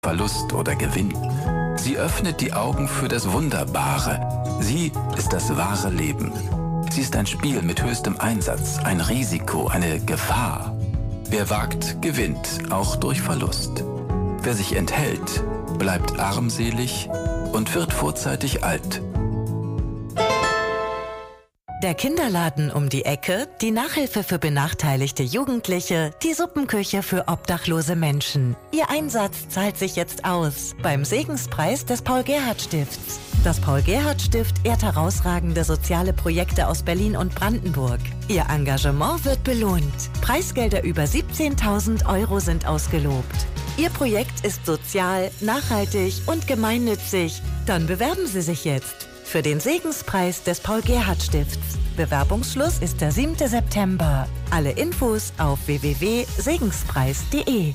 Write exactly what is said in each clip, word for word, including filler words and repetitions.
Verlust oder Gewinn. Sie öffnet die Augen für das Wunderbare. Sie ist das wahre Leben. Sie ist ein Spiel mit höchstem Einsatz, ein Risiko, eine Gefahr. Wer wagt, gewinnt, auch durch Verlust. Wer sich enthält, bleibt armselig und wird vorzeitig alt. Der Kinderladen um die Ecke, die Nachhilfe für benachteiligte Jugendliche, die Suppenküche für obdachlose Menschen. Ihr Einsatz zahlt sich jetzt aus beim Segenspreis des Paul-Gerhardt-Stifts. Das Paul-Gerhardt-Stift ehrt herausragende soziale Projekte aus Berlin und Brandenburg. Ihr Engagement wird belohnt. Preisgelder über siebzehntausend Euro sind ausgelobt. Ihr Projekt ist sozial, nachhaltig und gemeinnützig. Dann bewerben Sie sich jetzt für den Segenspreis des Paul-Gerhardt-Stifts. Bewerbungsschluss ist der siebte September. Alle Infos auf w w w punkt segenspreis punkt de.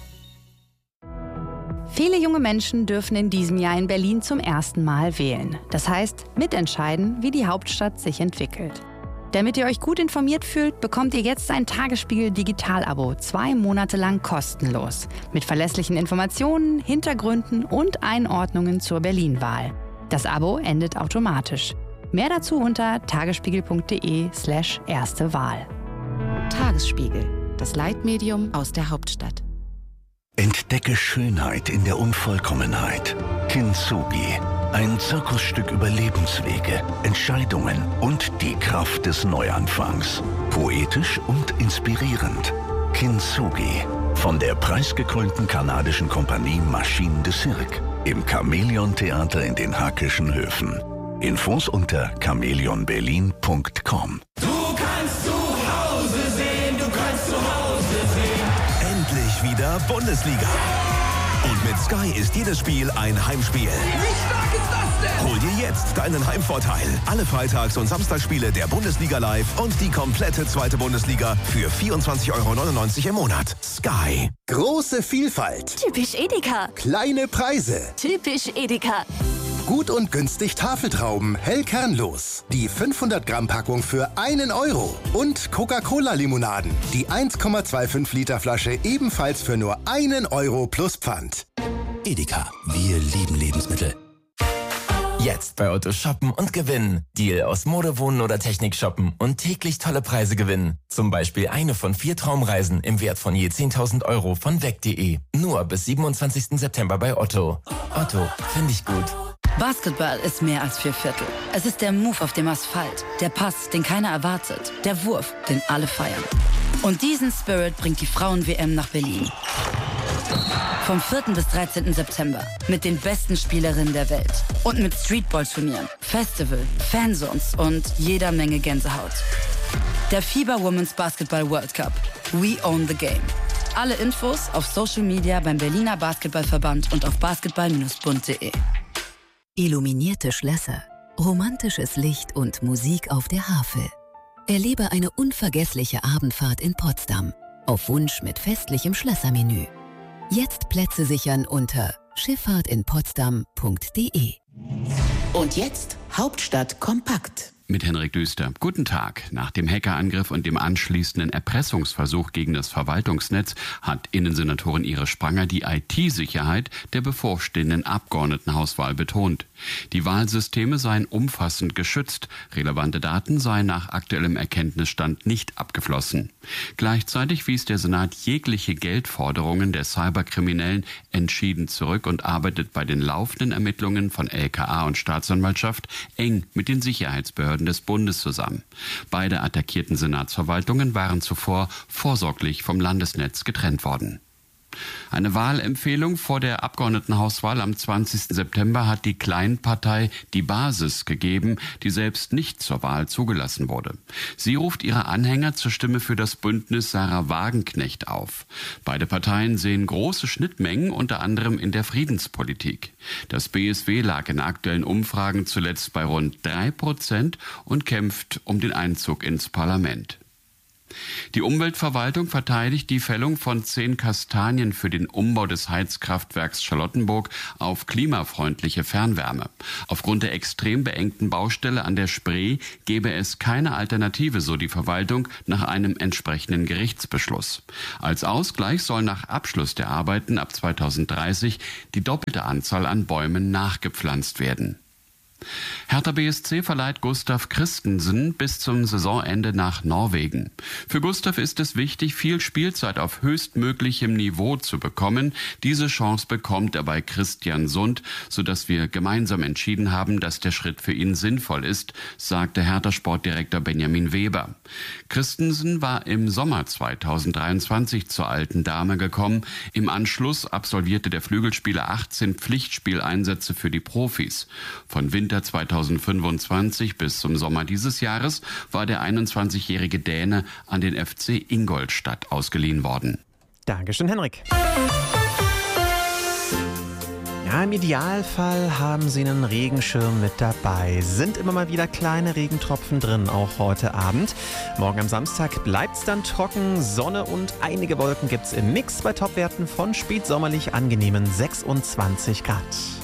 Viele junge Menschen dürfen in diesem Jahr in Berlin zum ersten Mal wählen. Das heißt, mitentscheiden, wie die Hauptstadt sich entwickelt. Damit ihr euch gut informiert fühlt, bekommt ihr jetzt ein Tagesspiegel-Digital-Abo, zwei Monate lang kostenlos. Mit verlässlichen Informationen, Hintergründen und Einordnungen zur Berlin-Wahl. Das Abo endet automatisch. Mehr dazu unter tagesspiegel.de slash erste Wahl. Tagesspiegel, das Leitmedium aus der Hauptstadt. Entdecke Schönheit in der Unvollkommenheit. Kintsugi, ein Zirkusstück über Lebenswege, Entscheidungen und die Kraft des Neuanfangs. Poetisch und inspirierend. Kintsugi, von der preisgekrönten kanadischen Kompanie Machine de Cirque. Im Chamäleon-Theater in den Hackischen Höfen. Infos unter chamäleon berlin punkt com. Du kannst zu Hause sehen, du kannst zu Hause sehen. Endlich wieder Bundesliga. Und mit Sky ist jedes Spiel ein Heimspiel. Wie stark ist das denn? Hol dir jetzt deinen Heimvorteil. Alle Freitags- und Samstagsspiele der Bundesliga live und die komplette zweite Bundesliga für vierundzwanzig Euro neunundneunzig im Monat. Sky. Große Vielfalt. Typisch Edeka. Kleine Preise. Typisch Edeka. Gut und günstig Tafeltrauben, hell kernlos. Die fünfhundert Gramm Packung für einen Euro. Und Coca-Cola-Limonaden. Die eins Komma fünfundzwanzig Liter Flasche ebenfalls für nur einen Euro plus Pfand. Edeka. Wir lieben Lebensmittel. Jetzt bei Otto shoppen und gewinnen. Deal aus Mode, Wohnen oder Technik shoppen und täglich tolle Preise gewinnen. Zum Beispiel eine von vier Traumreisen im Wert von je zehntausend Euro von weg punkt de. Nur bis siebenundzwanzigsten September bei Otto. Otto, finde ich gut. Basketball ist mehr als vier Viertel. Es ist der Move auf dem Asphalt, der Pass, den keiner erwartet, der Wurf, den alle feiern. Und diesen Spirit bringt die Frauen-W M nach Berlin. Vom vierten bis dreizehnten September mit den besten Spielerinnen der Welt und mit Streetball-Turnieren, Festival, Fanzones und jeder Menge Gänsehaut. Der FIBA Women's Basketball World Cup. We own the game. Alle Infos auf Social Media beim Berliner Basketballverband und auf basketball Bindestrich bund punkt de. Illuminierte Schlösser, romantisches Licht und Musik auf der Havel. Erlebe eine unvergessliche Abendfahrt in Potsdam. Auf Wunsch mit festlichem Schlössermenü. Jetzt Plätze sichern unter schifffahrt in potsdam punkt de. Und jetzt Hauptstadt kompakt. Mit Henrik Düster. Guten Tag. Nach dem Hackerangriff und dem anschließenden Erpressungsversuch gegen das Verwaltungsnetz hat Innensenatorin Iris Spranger die I T-Sicherheit der bevorstehenden Abgeordnetenhauswahl betont. Die Wahlsysteme seien umfassend geschützt, relevante Daten seien nach aktuellem Erkenntnisstand nicht abgeflossen. Gleichzeitig wies der Senat jegliche Geldforderungen der Cyberkriminellen entschieden zurück und arbeitet bei den laufenden Ermittlungen von L K A und Staatsanwaltschaft eng mit den Sicherheitsbehörden des Bundes zusammen. Beide attackierten Senatsverwaltungen waren zuvor vorsorglich vom Landesnetz getrennt worden. Eine Wahlempfehlung vor der Abgeordnetenhauswahl am zwanzigsten September hat die Kleinpartei Die Basis gegeben, die selbst nicht zur Wahl zugelassen wurde. Sie ruft ihre Anhänger zur Stimme für das Bündnis Sarah Wagenknecht auf. Beide Parteien sehen große Schnittmengen, unter anderem in der Friedenspolitik. Das B S W lag in aktuellen Umfragen zuletzt bei rund drei Prozent und kämpft um den Einzug ins Parlament. Die Umweltverwaltung verteidigt die Fällung von zehn Kastanien für den Umbau des Heizkraftwerks Charlottenburg auf klimafreundliche Fernwärme. Aufgrund der extrem beengten Baustelle an der Spree gäbe es keine Alternative, so die Verwaltung, nach einem entsprechenden Gerichtsbeschluss. Als Ausgleich soll nach Abschluss der Arbeiten ab zweitausenddreißig die doppelte Anzahl an Bäumen nachgepflanzt werden. Hertha B S C verleiht Gustav Christensen bis zum Saisonende nach Norwegen. Für Gustav ist es wichtig, viel Spielzeit auf höchstmöglichem Niveau zu bekommen. Diese Chance bekommt er bei Christian Sund, sodass wir gemeinsam entschieden haben, dass der Schritt für ihn sinnvoll ist, sagte Hertha-Sportdirektor Benjamin Weber. Christensen war im Sommer zweitausenddreiundzwanzig zur alten Dame gekommen. Im Anschluss absolvierte der Flügelspieler achtzehn Pflichtspieleinsätze für die Profis. Von Winter zweitausendfünfundzwanzig bis zum Sommer dieses Jahres war der einundzwanzigjährige Däne an den F C Ingolstadt ausgeliehen worden. Dankeschön, Henrik. Ja, im Idealfall haben Sie einen Regenschirm mit dabei. Sind immer mal wieder kleine Regentropfen drin, auch heute Abend. Morgen am Samstag bleibt es dann trocken. Sonne und einige Wolken gibt es im Mix bei Topwerten von spätsommerlich angenehmen sechsundzwanzig Grad.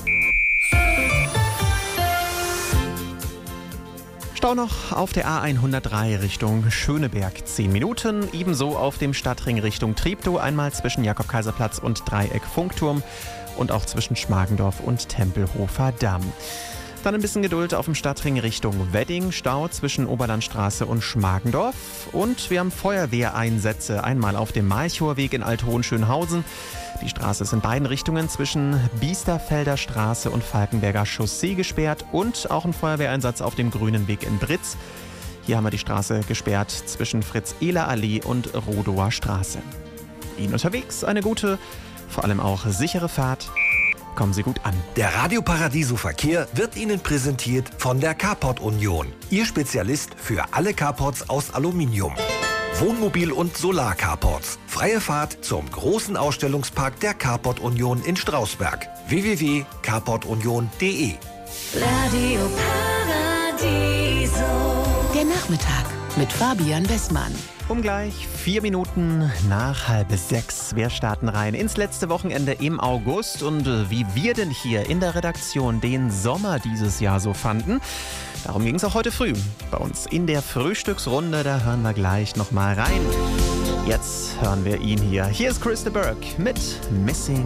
Stau noch auf der A hundertdrei Richtung Schöneberg, zehn Minuten. Ebenso auf dem Stadtring Richtung Treptow, einmal zwischen Jakob-Kaiser-Platz und Dreieck Funkturm und auch zwischen Schmargendorf und Tempelhofer Damm. Dann ein bisschen Geduld auf dem Stadtring Richtung Wedding, Stau zwischen Oberlandstraße und Schmargendorf. Und wir haben Feuerwehreinsätze, einmal auf dem Malchower-Weg in Althohenschönhausen. Die Straße ist in beiden Richtungen zwischen Biesterfelder Straße und Falkenberger Chaussee gesperrt und auch ein Feuerwehreinsatz auf dem Grünen Weg in Britz. Hier haben wir die Straße gesperrt zwischen Fritz-Ehler-Allee und Rodower Straße. Ihnen unterwegs eine gute, vor allem auch sichere Fahrt. Kommen Sie gut an. Der Radio Paradiso Verkehr wird Ihnen präsentiert von der Carport Union. Ihr Spezialist für alle Carports aus Aluminium. Wohnmobil- und Solar-Carports. Freie Fahrt zum großen Ausstellungspark der Carport Union in Strausberg. w w w punkt carport union punkt d e Radio Paradiso. Der Nachmittag mit Fabian Westmann. Um gleich vier Minuten nach halb sechs. Wir starten rein ins letzte Wochenende im August und wie wir denn hier in der Redaktion den Sommer dieses Jahr so fanden. Darum ging es auch heute früh bei uns in der Frühstücksrunde. Da hören wir gleich nochmal rein. Jetzt hören wir ihn hier. Hier ist Chris de Burgh mit Missing